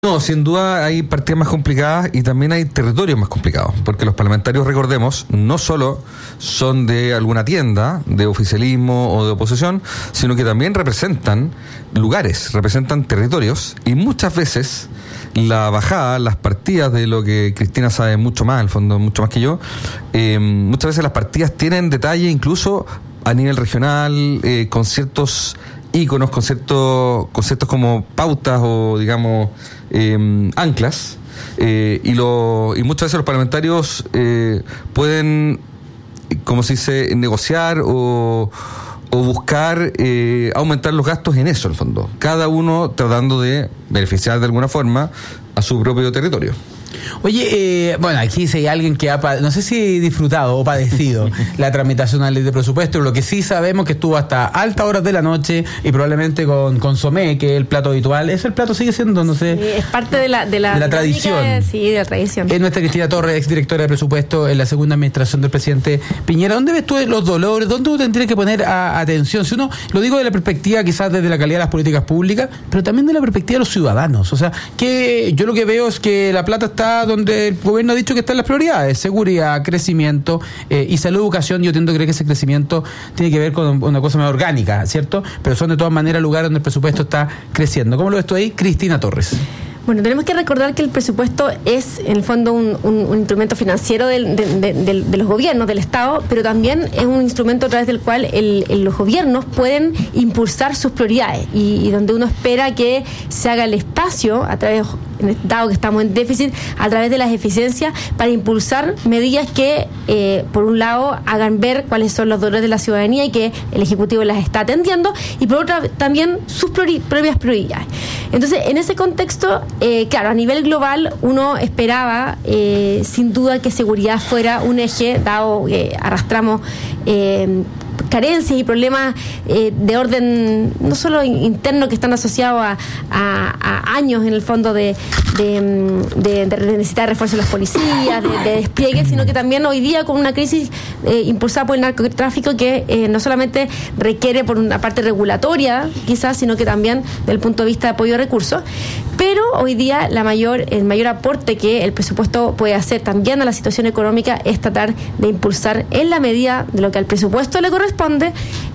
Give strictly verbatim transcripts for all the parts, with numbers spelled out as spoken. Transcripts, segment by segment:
No, sin duda hay partidas más complicadas y también hay territorios más complicados, porque los parlamentarios, recordemos, no solo son de alguna tienda de oficialismo o de oposición, sino que también representan lugares, representan territorios, y muchas veces la bajada, las partidas de lo que Cristina sabe mucho más, en el fondo mucho más que yo, eh, muchas veces las partidas tienen detalle incluso a nivel regional, eh, con ciertos íconos, con ciertos, con ciertos como pautas o digamos eh, anclas, eh, y lo y muchas veces los parlamentarios eh, pueden, como se dice, negociar o, o buscar eh, aumentar los gastos en eso, en el fondo, cada uno tratando de beneficiar de alguna forma a su propio territorio. Oye, eh, bueno, aquí si hay alguien que ha, no sé si disfrutado o padecido la tramitación de la ley de presupuesto, lo que sí sabemos que estuvo hasta altas horas de la noche y probablemente con consomé, que es el plato habitual. ¿Eso el plato sigue siendo, no sé? Sí, es parte de la, de la, de la tradición. De, sí, de la tradición. Es nuestra Cristina Torres, exdirectora de presupuesto en la segunda administración del presidente Piñera. ¿Dónde ves tú los dolores? ¿Dónde tú tendrías que poner a, atención? Si uno, lo digo de la perspectiva quizás desde la calidad de las políticas públicas, pero también de la perspectiva de los ciudadanos. O sea, que yo lo que veo es que la plata está donde el gobierno ha dicho que están las prioridades: seguridad, crecimiento eh, y salud, educación. Yo tiendo a creer que ese crecimiento tiene que ver con una cosa más orgánica, ¿cierto? Pero son de todas maneras lugares donde el presupuesto está creciendo. ¿Cómo lo ves tú ahí, Cristina Torres? Bueno, tenemos que recordar que el presupuesto es, en el fondo, un, un, un instrumento financiero del, de, de, de, de los gobiernos, del Estado, pero también es un instrumento a través del cual el, el, los gobiernos pueden impulsar sus prioridades y, y donde uno espera que se haga el espacio, a través, dado que estamos en déficit, a través de las eficiencias, para impulsar medidas que, eh, por un lado, hagan ver cuáles son los dolores de la ciudadanía y que el Ejecutivo las está atendiendo, y por otra, también sus priori, propias prioridades. Entonces, en ese contexto, Eh, claro, a nivel global uno esperaba eh, sin duda que seguridad fuera un eje, dado que arrastramos eh, carencias y problemas eh, de orden no solo interno que están asociados a, a, a años en el fondo de, de, de, de necesitar refuerzo de las policías, de, de despliegue, sino que también hoy día con una crisis eh, impulsada por el narcotráfico que eh, no solamente requiere por una parte regulatoria quizás, sino que también desde el punto de vista de apoyo de recursos. Pero hoy día la mayor, el mayor aporte que el presupuesto puede hacer también a la situación económica es tratar de impulsar, en la medida de lo que al presupuesto le corresponde,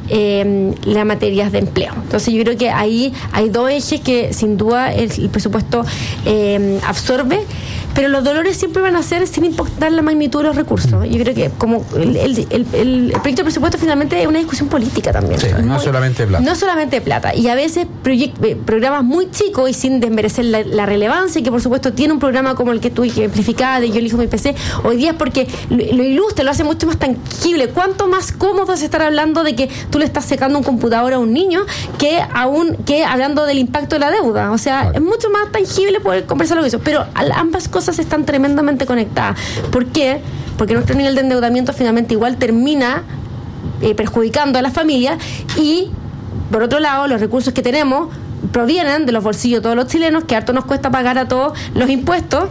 eh, las materias de empleo. Entonces yo creo que ahí hay dos ejes que sin duda el, el presupuesto eh, absorbe, pero los dolores siempre van a ser sin importar la magnitud de los recursos. Yo creo que como el, el, el, el proyecto de presupuesto finalmente es una discusión política también. Sí, no muy, solamente plata. No solamente plata. Y a veces proyect, programas muy chicos y sin desmerecer la, la relevancia, y que por supuesto tiene un programa como el que tú ejemplificabas de Yo elijo mi P C, hoy día es porque lo, lo ilustra, lo hace mucho más tangible. ¿Cuánto más cómodo es estar hablando de que tú le estás secando un computador a un niño que aún que hablando del impacto de la deuda? O sea, claro, es mucho más tangible poder conversar de eso. Pero ambas cosas están tremendamente conectadas. ¿Por qué? Porque nuestro nivel de endeudamiento finalmente igual termina eh, perjudicando a las familias, y por otro lado los recursos que tenemos provienen de los bolsillos de todos los chilenos, que harto nos cuesta pagar a todos los impuestos,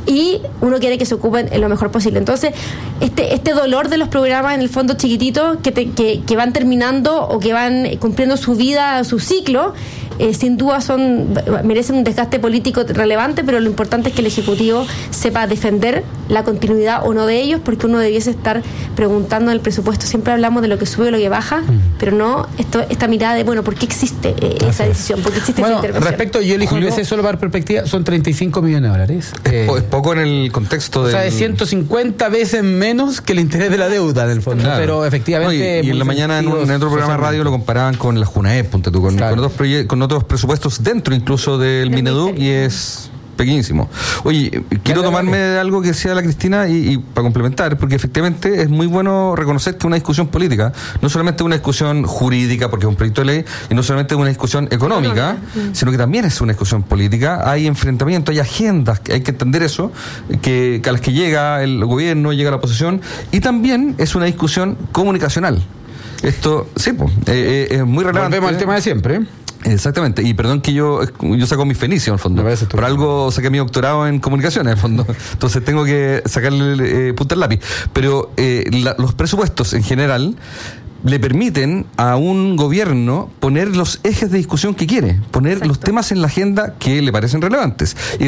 y uno quiere que se ocupen en lo mejor posible. Entonces, este este dolor de los programas, en el fondo chiquititos, que, te, que, que van terminando o que van cumpliendo su vida, su ciclo, eh, sin duda son merecen un desgaste político relevante, pero lo importante es que el Ejecutivo sepa defender la continuidad o no de ellos, porque uno debiese estar preguntando en el presupuesto. Siempre hablamos de lo que sube o lo que baja, mm. pero no esto, esta mirada de, bueno, ¿por qué existe eh, esa decisión? ¿Por qué existe bueno, esa intervención? Respecto, yo elijo mi P C solo para perspectiva, son treinta y cinco millones de dólares. Eh, es poco en el contexto de. O sea, es ciento cincuenta veces menos que el interés de la deuda, en el fondo. Claro. Pero efectivamente. No, y, y en la mañana en, un, en otro programa de radio lo comparaban con la Junaep, ponte tú, con, claro, con, otros proye- con otros presupuestos dentro incluso del Mineduc, y es pequeñísimo. Oye, quiero tomarme de algo que decía la Cristina y, y para complementar, porque efectivamente es muy bueno reconocer que una discusión política no solamente es una discusión jurídica, porque es un proyecto de ley, y no solamente es una discusión económica, mm. sino que también es una discusión política. Hay enfrentamientos, hay agendas, hay que entender eso, que, que a las que llega el gobierno, llega la oposición, y también es una discusión comunicacional. Esto, sí, pues, eh, eh, es muy relevante. Volvemos al tema de siempre. Exactamente, y perdón que yo yo saco mi fenicio en el fondo, por algo saqué mi doctorado en comunicación en el fondo, entonces tengo que sacarle eh, punta al lápiz, pero eh, la, los presupuestos en general le permiten a un gobierno poner los ejes de discusión que quiere, poner Exacto. los temas en la agenda que le parecen relevantes. Y